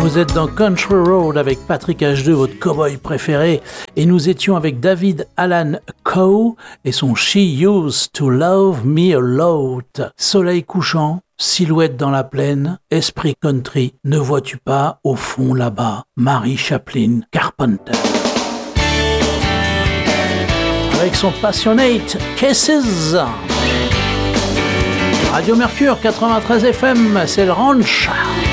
Vous êtes dans Country Road avec Patrick H2, votre cowboy préféré, et nous étions avec David Alan Coe et son She Used to Love Me a Lot. Soleil couchant, silhouette dans la plaine, esprit country, ne vois-tu pas au fond là-bas, Mary Chaplin Carpenter. Avec son Passionate Kisses. Radio Mercure 93 FM, c'est le ranch.